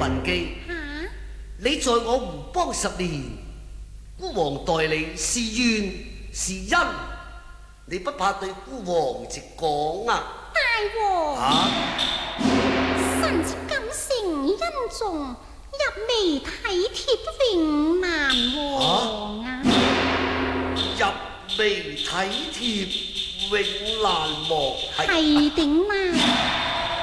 文姬，你在我胡邦10年，孤王待你是怨是恩，你不怕對孤王直講啊？ 大王，臣妾感性恩重，入微體貼永難忘啊！ 入微體貼永難忘， 係點啊？